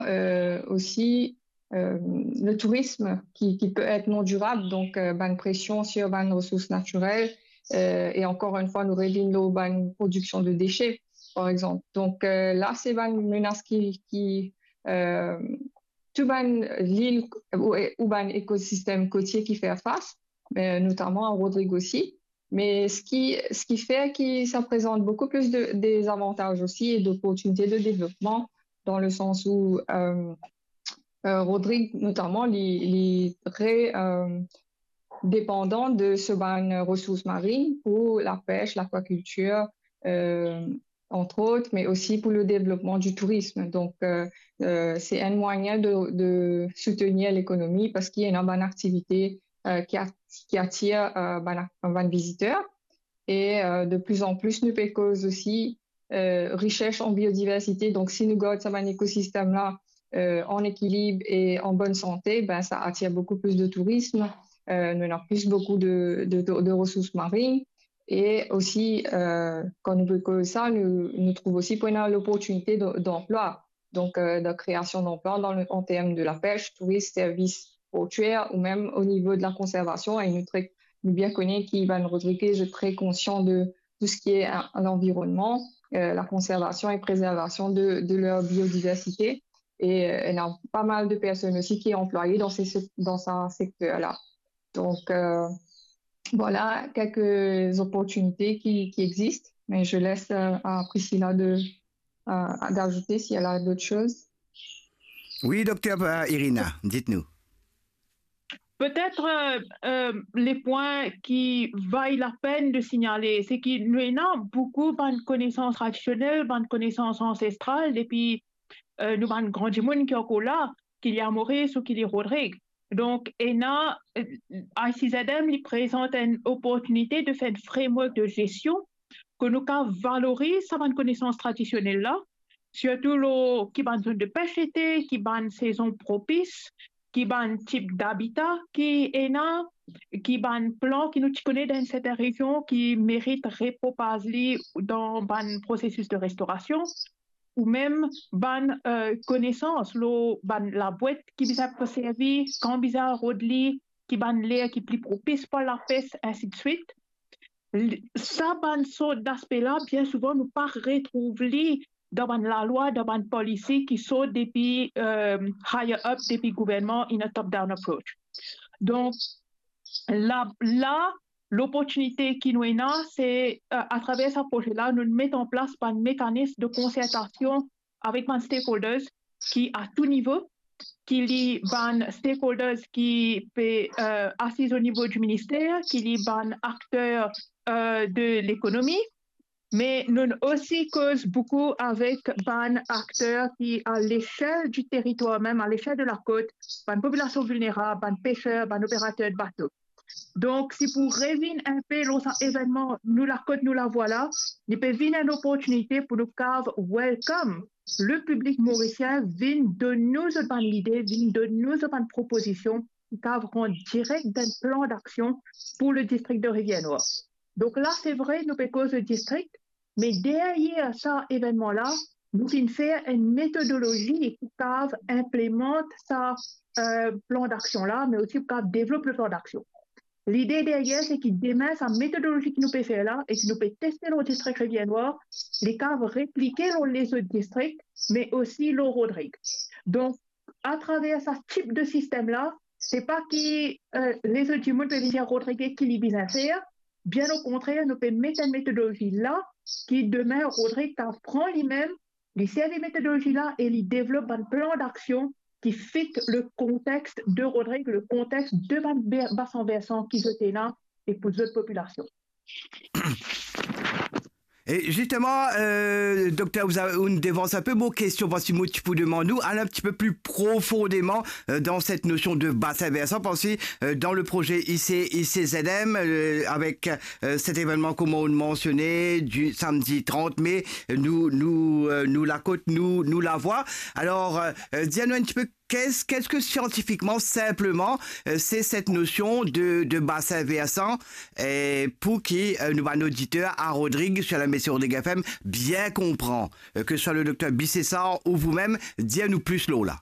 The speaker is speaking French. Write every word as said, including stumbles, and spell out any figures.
euh, aussi euh, le tourisme qui, qui peut être non durable, donc euh, ban pression sur ban ressources naturelles euh, et encore une fois nous réduisons ban production de déchets par exemple. Donc euh, là c'est ban menace qui qui euh, tout ban l'île ou, ou ban écosystème côtier qui fait face, mais notamment à Rodrigue aussi. Mais ce qui, ce qui fait que ça présente beaucoup plus de, des avantages aussi et d'opportunités de développement dans le sens où euh, euh, Rodrigue, notamment, il, il est très euh, dépendant de ce ban ressources marines pour la pêche, l'aquaculture, euh, entre autres, mais aussi pour le développement du tourisme. Donc, euh, euh, c'est un moyen de, de soutenir l'économie parce qu'il y a une bonne activité euh, qui, a, qui attire euh, ban, ban visiteurs. Et euh, de plus en plus, nous cause aussi euh, richesse en biodiversité. Donc, si nous gardons un écosystème-là euh, en équilibre et en bonne santé, ben, ça attire beaucoup plus de tourisme. Euh, nous avons plus beaucoup de, de, de, de ressources marines. Et aussi, euh, quand nous cause ça, nous, nous trouvons aussi pour l'opportunité d'emploi. Donc, euh, de création d'emplois dans le, en termes de la pêche, tourisme, services portuaires ou même au niveau de la conservation. Et nous très bien connaît qu'Ivan Rodriguez est très conscient de tout ce qui est l'environnement, euh, la conservation et préservation de, de leur biodiversité. Et euh, il y a pas mal de personnes aussi qui sont employées dans, ces, dans ce secteur-là. Donc, euh, voilà quelques opportunités qui, qui existent. Mais je laisse euh, à Priscilla de, euh, d'ajouter si elle a d'autres choses. Oui, docteur Irina, dites-nous. Peut-être euh, euh, les points qui valent la peine de signaler, c'est qu'il y a beaucoup de connaissances traditionnelles, de connaissances ancestrales, et puis euh, nous avons grand monde qui est là, qu'il y a Maurice ou qu'il y a Rodrigue. Donc, il y a I C Z M qui présente une opportunité de faire un framework de gestion que nous valorisons ces connaissances traditionnelles-là, surtout le, qui est zone de pêche été, qui est une saison propice, qui est un type d'habitat qui est là, qui est un plan qui nous connaît dans cette région qui mérite repropager dans un processus de restauration ou même ban euh, connaissance lo ban la boîte qui bisa servir quand bisa rodli qui ban l'air qui plus propice pour la pêche ainsi de suite ça ban sorte d'aspect là bien souvent nous pas retrouver dans la loi, dans une policy qui sort depuis euh, higher up, depuis gouvernement, in a top-down approach. Donc, là, là l'opportunité qui nous est là, c'est euh, à travers ce projet-là, nous mettons en place un mécanisme de concertation avec les stakeholders qui, à tout niveau, qui lit ban stakeholders qui peut euh, assis au niveau du ministère, qui lit ban acteurs euh, de l'économie, mais nous aussi cause beaucoup avec un acteur qui, à l'échelle du territoire, même à l'échelle de la côte, une population vulnérable, un pêcheur, un opérateur de bateau. Donc, si pour revenir un peu los événements, nous la côte, nous la voilà, il peut venir une opportunité pour nous cave welcome. Le public mauricien vient de nous une idée, vient de nous une proposition qui caveront direct d'un plan d'action pour le district de Rivière-Noire. Donc là, c'est vrai, nous pouvons cause le district, mais derrière ça événement-là, nous allons faire une méthodologie qui implémente ça euh, plan d'action-là, mais aussi qui développe le plan d'action. L'idée derrière, c'est qu'il démarre sa méthodologie qui nous peut faire là et qui nous peut tester le district Rivière-Noire, les caves répliquer les autres districts, mais aussi le Rodrigue. Donc, à travers ce type de système-là, c'est pas que euh, les autres du monde peuvent dire Rodrigue qui les bien faire. Bien au contraire, nous pouvons mettre une méthodologie là qui demain, Rodrigue prend lui-même, il sert les méthodologies là et il développe un plan d'action qui fit le contexte de Rodrigue, le contexte de bassin versant qui était là et pour d'autres populations. Et justement, euh, docteur, vous avez une dévance un peu vos questions, parce que tu peux demander, aller un petit peu plus profondément euh, dans cette notion de bassin versant, pensez euh, dans le projet I C Z M, euh, avec euh, cet événement comme on mentionné, du samedi trente mai, nous, nous, euh, nous la côte, nous, nous la voix. Alors, euh, dis-nous un petit peu qu'est-ce qu'est-ce que scientifiquement, simplement, euh, c'est cette notion de, de bassin versant et pour qui euh, nous, un auditeur à Rodrigue sur la mission de G F M bien comprend, euh, que ce soit le docteur Bissessar ou vous-même, dis-nous plus l'eau là.